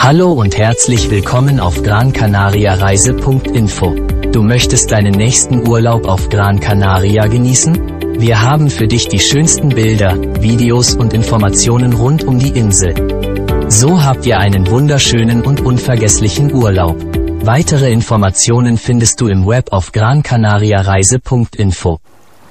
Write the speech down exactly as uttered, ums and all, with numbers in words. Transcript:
Hallo und herzlich willkommen auf Gran Canaria Reise punkt info. Du möchtest deinen nächsten Urlaub auf Gran Canaria genießen? Wir haben für dich die schönsten Bilder, Videos und Informationen rund um die Insel. So habt ihr einen wunderschönen und unvergesslichen Urlaub. Weitere Informationen findest du im Web auf Gran Canaria Reise punkt info.